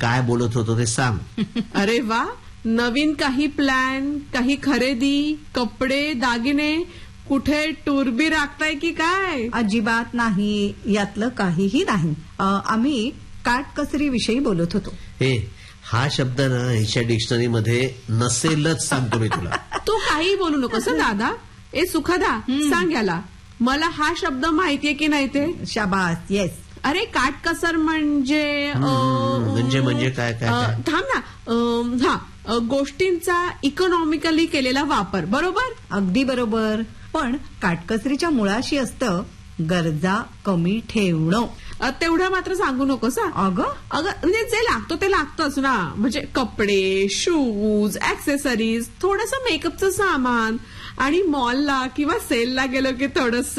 काय बोलत होतो ते सांग. अरे वा, नवीन काही प्लॅन, काही खरेदी, कपडे, दागिने, कुठे टूर बी राखताय की काय? अजिबात नाही, यातलं काहीही नाही. आम्ही काटकसरी विषयी बोलत होतो. हा शब्द ना ह्याच्या डिक्शनरी मध्ये नसेलच, सांगतो मी तुला. तू काही बोलू नकोस दादा. सुखदा, सांग याला, मला हा शब्द माहितीये की नाही ते? शाबास, येस. अरे काटकसर म्हणजे म्हणजे काय काय? थांब ना. गोष्टींचा इकॉनॉमिकली केलेला वापर. बरोबर? अगदी बरोबर. पण काटकसरीच्या मुळाशी असतं गरजा कमी ठेवणं. तेवढं मात्र सांगू नकोस. अगं म्हणजे जे लागतो ते लागतंच ना. म्हणजे कपडे, शूज, ऍक्सेसरीज, थोडंसं मेकअपचं सामान, आणि मॉलला किंवा सेलला गेलो की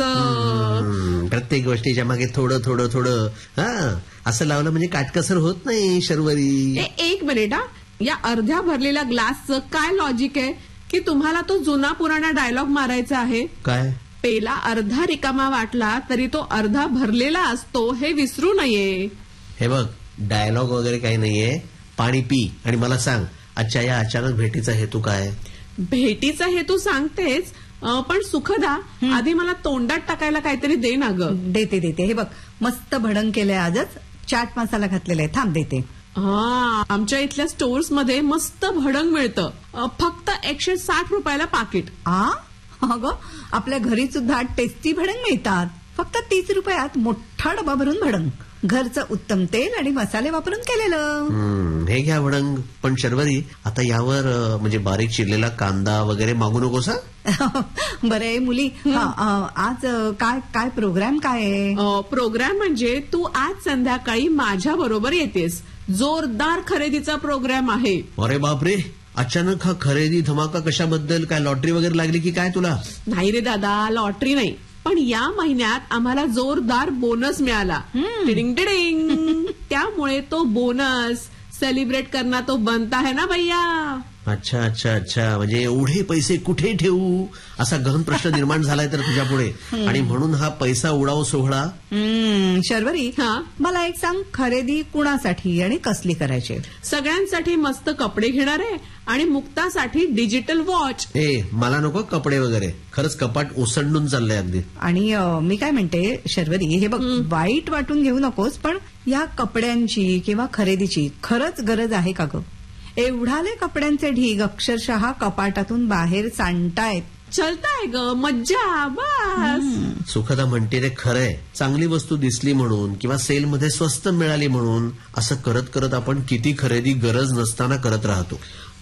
थोडंसं. प्रत्येक गोष्टीच्या मागे थोडं थोडं थोडं असं लावलं म्हणजे काटकसर होत नाही शर्वरी. एक मिनिट. या अर्ध्या भरलेल्या ग्लासचं काय लॉजिक आहे की तुम्हाला तो जुना पुराणा डायलॉग मारायचा आहे? काय? पेला अर्धा रिकामा वाटला तरी तो अर्धा भरलेला असतो, हे विसरू नये. हे बघ, डायलॉग वगैरे काही नाहीये. पाणी पी आणि मला सांग, आजच्या या अचानक भेटीचा हेतू काय? भेटीचा हेतू सांगतेच, पण सुखदा, आधी मला तोंडात टाकायला काहीतरी दे ना ग. देते. हे बघ, मस्त भडंग केलंय आजच. चाट मसाला घातलेला आहे, थांब देते. आमच्या इथल्या स्टोर्स मध्ये मस्त भडंग मिळतं, फक्त 160 रुपयाला पाकिट. अगं, आपल्या घरी सुद्धा टेस्टी भडंग मिळतात, फक्त 30 रुपयात मोठा डबा भरून भडंग. घरचं उत्तम तेल आणि मसाले वापरून केलेलं. हे घ्या भडंग. पण शर्वरी, आता यावर म्हणजे बारीक चिरलेला कांदा वगैरे मागू नकोस. बरे मुली, आज काय प्रोग्राम काय आहे? प्रोग्राम म्हणजे तू आज संध्याकाळी माझ्या बरोबर येतेस. जोरदार खरेदीचा प्रोग्राम आहे. अरे बापरे, अचानक हा खरेदी धमाका कशाबद्दल? काय लॉटरी वगैरे लागली की काय तुला? नाही रे दादा, लॉटरी नाही, पण या महिन्यात आम्हाला जोरदार बोनस मिळाला. Tiding tiding. त्यामुळे तो बोनस सेलिब्रेट करना तो बनता है ना भैया. अच्छा. म्हणजे एवढे पैसे कुठे ठेवू असा गहन प्रश्न निर्माण झालाय तर तुझ्या पुढे, आणि म्हणून हा पैसा उडाव सोहळा. शर्वरी, मला एक सांग, खरेदी कुणासाठी आणि कसली करायची? सगळ्यांसाठी मस्त कपडे घेणार आहे आणि मुक्तासाठी डिजिटल वॉच. मला नको कपडे वगैरे, खरंच कपाट ओसंडून चाललंय अगदी. आणि मी काय म्हणते शर्वरी, हे बघ, वाईट वाटून घेऊ नकोस, पण या कपड्यांची किंवा खरेदीची खरंच गरज आहे का ग? एवढाले कपड्यांचे ढीग अक्षरशः कपाटातून बाहेर सांडतायत. चलताय ग, मज्जा बस. सुखदा म्हणते रे खरंय, चांगली वस्तू दिसली म्हणून किंवा सेलमध्ये स्वस्त मिळाली म्हणून असं करत करत आपण किती खरेदी गरज नसताना करत राहतो.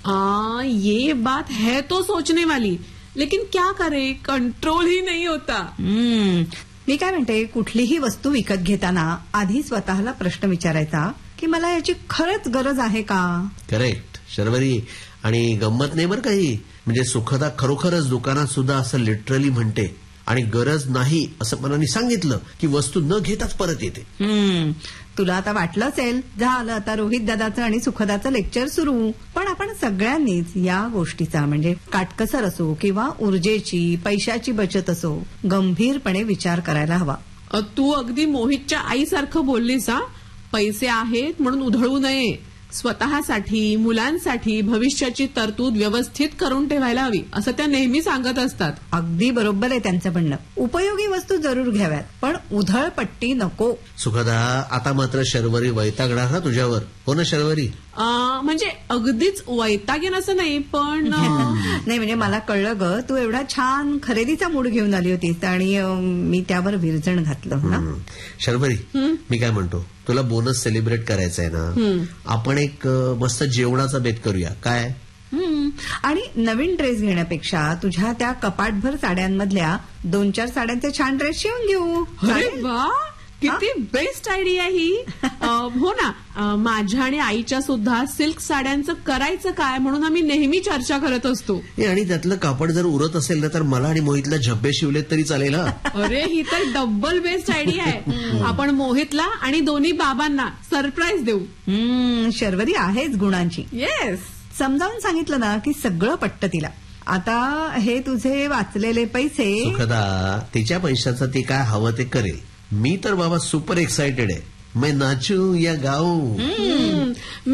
ये बात है तो सोचने वाली, लेकिन क्या करे, कंट्रोल ही नहीं होता. मी काय म्हणते, कुठलीही वस्तू विकत घेताना आधी स्वतःला प्रश्न विचारायचा की मला याची खरंच गरज आहे का? करेक्ट शर्वरी. आणि गंमत नाही बरं काही, म्हणजे सुखदा खरोखरच दुकानात सुद्धा असं लिटरली म्हणते, आणि गरज नाही असं मनाने सांगितलं की वस्तू न घेताच परत येते. तुला आता वाटलं असेल झालं आता रोहित दादाचं आणि सुखदाचं लेक्चर सुरू, पण आपण सगळ्यांनीच या गोष्टीचा, म्हणजे काटकसर असो किंवा ऊर्जेची पैशाची बचत असो, गंभीरपणे विचार करायला हवा. तू अगदी मोहितच्या आईसारखं बोललीस. पैसे आहेत म्हणून उधळू नये. स्वतःसाठी, मुलांसाठी भविष्याची तरतूद व्यवस्थित करून ठेवायला हवी, असं त्या नेहमी सांगत असतात. अगदी बरोबर आहे त्यांचं म्हणणं. उपयोगी वस्तू जरूर घ्याव्यात, पण उधळपट्टी नको. सुखदा, आता मात्र शर्वरी वैतागणार ना तुझ्यावर, हो ना शर्वरी? म्हणजे अगदीच वैतागेन असं नाही, पण नाही, म्हणजे मला कळलं ग, तू एवढा छान खरेदीचा मूड घेऊन आली होतीस आणि मी त्यावर विरजण घातलं ना. शर्वरी, मी काय म्हणतो, तुला बोनस सेलिब्रेट करायचा आहे ना, आपण एक मस्त जेवणाचा बेत करूया काय? आणि नवीन ड्रेस घेण्यापेक्षा तुझ्या त्या कपाटभर साड्यांमधल्या 2-4 साड्यांचे छान ड्रेस शिवून घेऊ. अरे वा, किती बेस्ट आयडिया ही. हो ना, माझ्या आणि आईच्या सुद्धा सिल्क साड्यांचं करायचं काय म्हणून आम्ही नेहमी चर्चा करत असतो. आणि त्यातलं कापड जर उरत असेल ना तर मला आणि मोहितला झब्बे शिवलेत तरी चालेल. अरे ही तर डबल बेस्ट आयडिया आहे. आपण मोहितला आणि दोन्ही बाबांना सरप्राईज देऊ. शर्वरी आहेच गुणांची. येस, समजावून सांगितलं ना की सगळं पटतं तिला. आता हे तुझे वाचलेले पैसे. सुखदा, तिच्या पैशाचं ती काय हवं ते करेल. मी तर बाबा सुपर एक्साइटेड आहे. मैं नाचू या गाऊ.